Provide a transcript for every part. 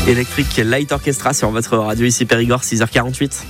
Electric Light Orchestra sur votre radio ici Périgord, 6h48.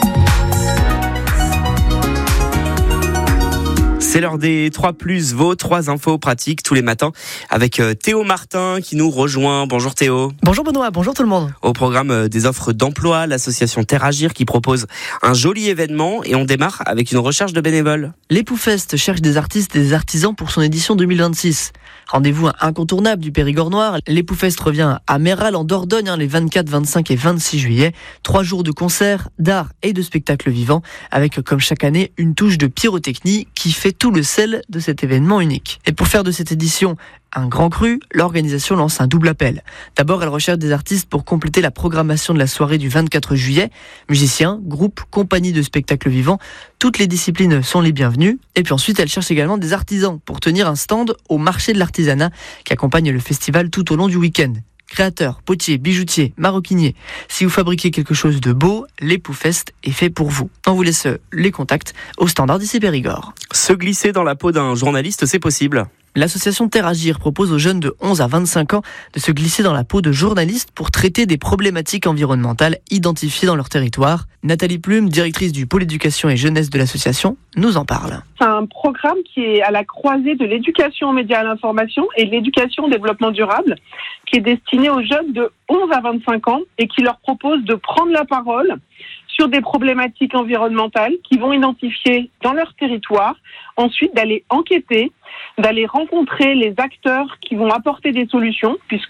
C'est l'heure des 3+, vos 3 infos pratiques tous les matins avec Théo Martin qui nous rejoint. Bonjour Théo. Bonjour Benoît, bonjour tout le monde. Au programme des offres d'emploi, l'association Terre Agir qui propose un joli événement et on démarre avec une recherche de bénévoles. L'Époufest cherche des artistes et des artisans pour son édition 2026. Rendez-vous incontournable du Périgord noir. L'Époufest revient à Méral en Dordogne les 24, 25 et 26 juillet. 3 jours de concerts, d'art et de spectacles vivants avec comme chaque année une touche de pyrotechnie qui fait tout le sel de cet événement unique. Et pour faire de cette édition un grand cru, l'organisation lance un double appel. D'abord, elle recherche des artistes pour compléter la programmation de la soirée du 24 juillet. Musiciens, groupes, compagnies de spectacles vivants, toutes les disciplines sont les bienvenues. Et puis ensuite, elle cherche également des artisans pour tenir un stand au marché de l'artisanat qui accompagne le festival tout au long du week-end. Créateurs, potiers, bijoutiers, maroquiniers. Si vous fabriquez quelque chose de beau, l'Époufest est fait pour vous. On vous laisse les contacts au standard d'ici Périgord. Se glisser dans la peau d'un journaliste, c'est possible. L'association Terre Agir propose aux jeunes de 11 à 25 ans de se glisser dans la peau de journalistes pour traiter des problématiques environnementales identifiées dans leur territoire. Nathalie Plume, directrice du pôle éducation et jeunesse de l'association, nous en parle. C'est un programme qui est à la croisée de l'éducation aux médias et à l'information et de l'éducation au développement durable, qui est destiné aux jeunes de 11 à 25 ans et qui leur propose de prendre la parole sur des problématiques environnementales qu'ils vont identifier dans leur territoire, ensuite d'aller enquêter, d'aller rencontrer les acteurs qui vont apporter des solutions, puisque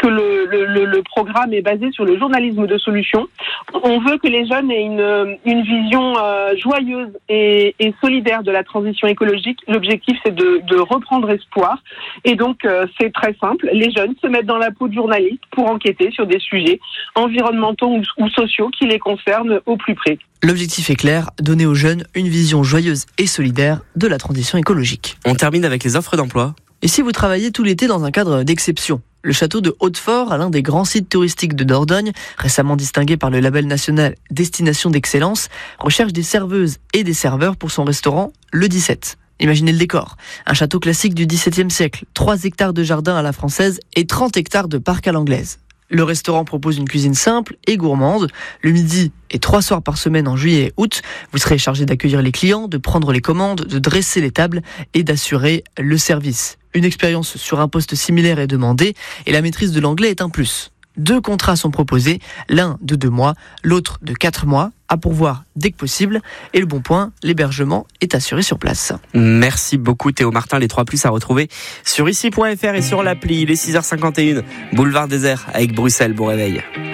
le programme est basé sur le journalisme de solutions. On veut que les jeunes aient une vision joyeuse et solidaire de la transition écologique. L'objectif, c'est de reprendre espoir. Et donc, c'est très simple. Les jeunes se mettent dans la peau de journalistes pour enquêter sur des sujets environnementaux ou sociaux qui les concernent au plus près. L'objectif est clair, donner aux jeunes une vision joyeuse et solidaire de la transition écologique. On termine avec les offres d'emploi. Et si vous travaillez tout l'été dans un cadre d'exception ? Le château de Hautefort, l'un des grands sites touristiques de Dordogne, récemment distingué par le label national Destination d'Excellence, recherche des serveuses et des serveurs pour son restaurant Le 17. Imaginez le décor. Un château classique du XVIIe siècle, 3 hectares de jardin à la française et 30 hectares de parc à l'anglaise. Le restaurant propose une cuisine simple et gourmande. Le midi et 3 soirs par semaine en juillet et août, vous serez chargé d'accueillir les clients, de prendre les commandes, de dresser les tables et d'assurer le service. Une expérience sur un poste similaire est demandée et la maîtrise de l'anglais est un plus. 2 contrats sont proposés, l'un de 2 mois, l'autre de 4 mois, à pourvoir dès que possible. Et le bon point, l'hébergement est assuré sur place. Merci beaucoup Théo Martin, les 3+ à retrouver sur ici.fr et sur l'appli. Il est 6h51, boulevard désert avec Bruxelles. Bon réveil.